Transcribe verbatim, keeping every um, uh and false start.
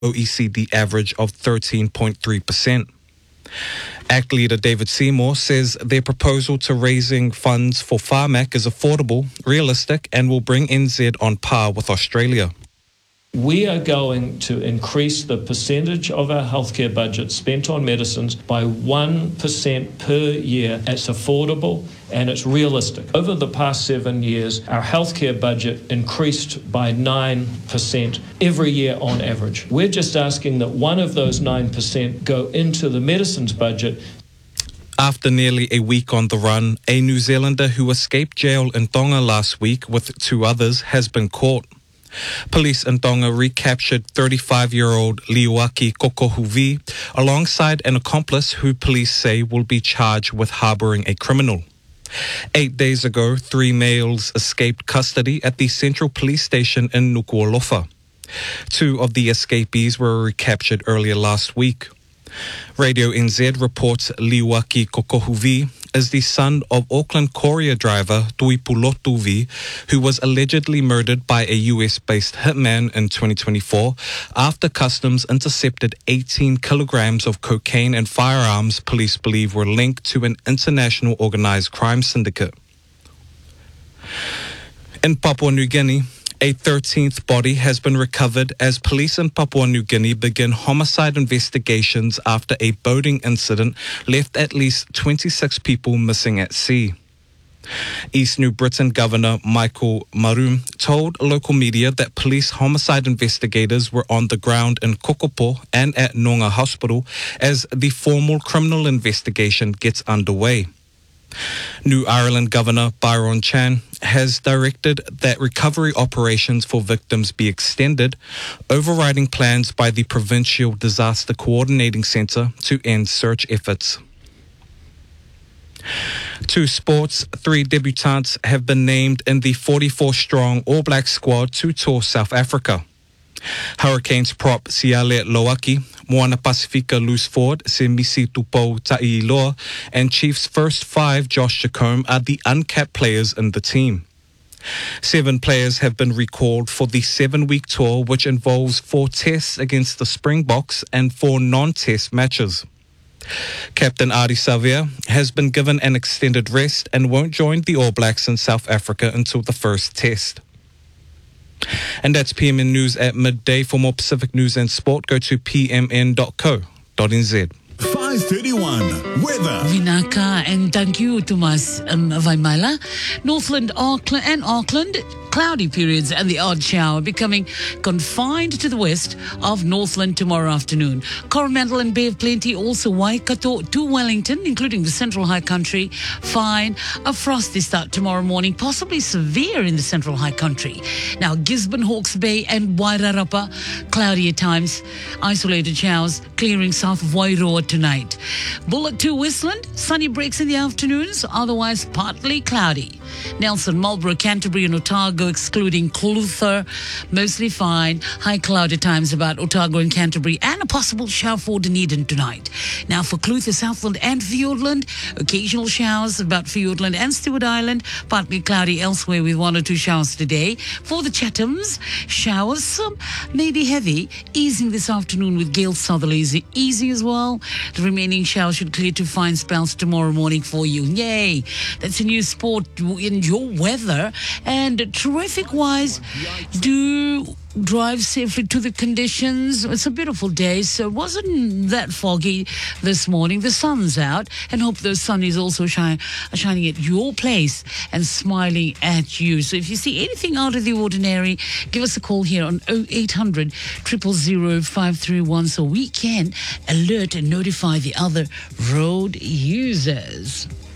O E C D average of thirteen point three percent. ACT leader David Seymour says their proposal to raising funds for Pharmac is affordable, realistic, and will bring N Z on par with Australia. We are going to increase the percentage of our healthcare budget spent on medicines by one percent per year. It's affordable and it's realistic. Over the past seven years, our healthcare budget increased by nine percent every year on average. We're just asking that one of those nine percent go into the medicines budget. After nearly a week on the run, a New Zealander who escaped jail in Tonga last week with two others has been caught. Police in Tonga recaptured thirty-five-year-old Liuaki Kokohuvi alongside an accomplice who police say will be charged with harbouring a criminal. Eight days ago, three males escaped custody at the Central Police Station in Nuku'alofa. Two of the escapees were recaptured earlier last week. Radio N Z reports Liuaki Kokohuvi is the son of Auckland courier driver Tuipulotuvi, who was allegedly murdered by a U S-based hitman in twenty twenty-four after customs intercepted eighteen kilograms of cocaine and firearms police believe were linked to an international organized crime syndicate. In Papua New Guinea, a thirteenth body has been recovered as police in Papua New Guinea begin homicide investigations after a boating incident left at least twenty-six people missing at sea. East New Britain Governor Michael Maroon told local media that police homicide investigators were on the ground in Kokopo and at Nonga Hospital as the formal criminal investigation gets underway. New Ireland Governor Byron Chan has directed that recovery operations for victims be extended, overriding plans by the Provincial Disaster Coordinating Centre to end search efforts. To sports, three debutants have been named in the forty-four strong All Black squad to tour South Africa. Hurricanes prop Siale Loaki, Moana Pacifica Loose Ford, Semisi Tupou Ta'iloa, and Chiefs' first five Josh Jacome are the uncapped players in the team. Seven players have been recalled for the seven-week tour, which involves four tests against the Springboks and four non-test matches. Captain Ardie Savea has been given an extended rest and won't join the All Blacks in South Africa until the first test. And that's P M N News at midday. For more Pacific news and sport, go to p m n dot co dot n z. five thirty-one weather. Vinaka, and thank you, Thomas um, Vaimala. Northland, Auckland, and Auckland, cloudy periods and the odd shower becoming confined to the west of Northland tomorrow afternoon. Coromandel and Bay of Plenty, also Waikato to Wellington, including the Central High Country, fine. A frosty start tomorrow morning, possibly severe in the Central High Country. Now, Gisborne, Hawke's Bay and Wairarapa, cloudy at times. Isolated showers clearing south of Wairoa tonight. Bullock to Whistland, sunny breaks in the afternoons, otherwise partly cloudy. Nelson, Marlborough, Canterbury and Otago, excluding Clutha, mostly fine. High cloud at times about Otago and Canterbury, and a possible shower for Dunedin tonight. Now for Clutha, Southland and Fiordland, occasional showers about Fiordland and Stewart Island, partly cloudy elsewhere with one or two showers today. For the Chathams, showers, some maybe heavy, easing this afternoon with gale southerlies easy as well. The remaining showers should clear to fine spells tomorrow morning for you. Yay! That's a new sport in your weather. And traffic-wise, do drive safely to the conditions. It's a beautiful day, so it wasn't that foggy this morning. The sun's out, and hope the sun is also shine, shining at your place and smiling at you. So if you see anything out of the ordinary, give us a call here on oh eight hundred, zero zero zero, five three one so we can alert and notify the other road users.